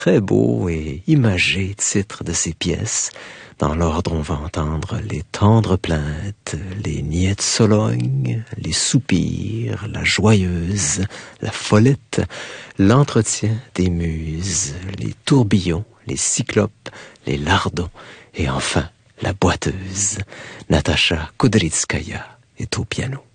Très beau et imagé titre de ces pièces. Dans l'ordre, on va entendre les tendres plaintes, les niais de Sologne, les soupirs, la joyeuse, la follette, l'entretien des muses, les tourbillons, les cyclopes, les lardons et enfin la boiteuse. Natacha Kudrytskaya est au piano.